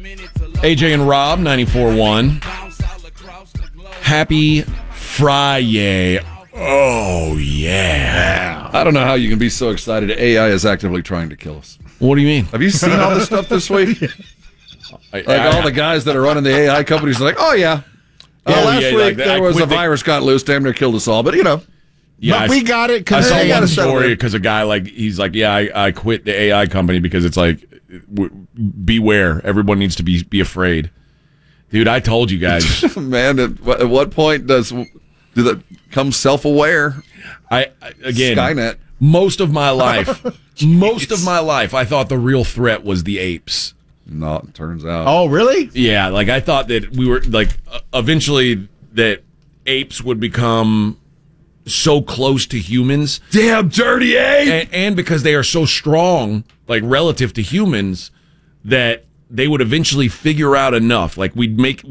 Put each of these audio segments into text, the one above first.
AJ and Rob, 94.1. Happy Friday. Oh, yeah. I don't know how you can be so excited. AI is actively trying to kill us. What do you mean? Have you seen all this stuff this week? All the guys that are running the AI companies are like, oh, yeah. Last week there was a virus got loose, damn near killed us all. But, Yeah, but we got it. I saw one to story because a guy, he's like, yeah, I quit the AI company because it's like, beware. Everyone needs to be afraid. Dude, I told you guys. Man, at what point do that become self-aware? Again, Skynet. Most of my life, I thought the real threat was the apes. No, it turns out. Oh, really? Yeah, I thought that we were, eventually that apes would become so close to humans. Damn dirty ape! And because they are so strong, relative to humans, that they would eventually figure out enough. We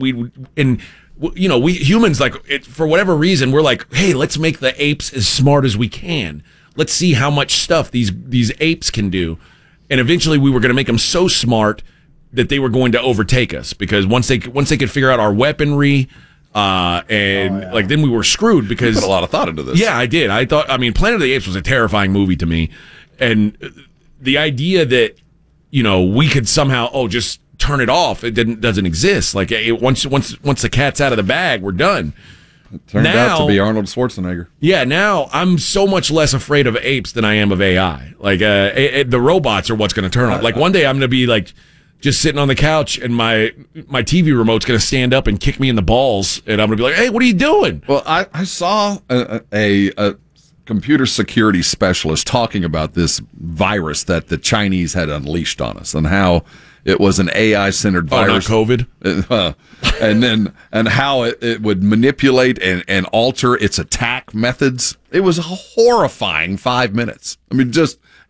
humans, for whatever reason, we're like, hey, let's make the apes as smart as we can. Let's see how much stuff these apes can do. And eventually we were going to make them so smart that they were going to overtake us, because once they could figure out our weaponry, then we were screwed, because you put a lot of thought into this. Yeah, I did. Planet of the Apes was a terrifying movie to me. And the idea that, we could somehow, just turn it off, doesn't exist. Once the cat's out of the bag, we're done. It turned out to be Arnold Schwarzenegger. Yeah, now I'm so much less afraid of apes than I am of AI. The robots are what's going to turn on. One day I'm going to be just sitting on the couch, and my TV remote's going to stand up and kick me in the balls, and I'm going to be like, hey, what are you doing? Well, I saw a computer security specialist talking about this virus that the Chinese had unleashed on us, and how it was an AI-centered virus. Oh, not COVID? and how it would manipulate and alter its attack methods. It was a horrifying 5 minutes. Just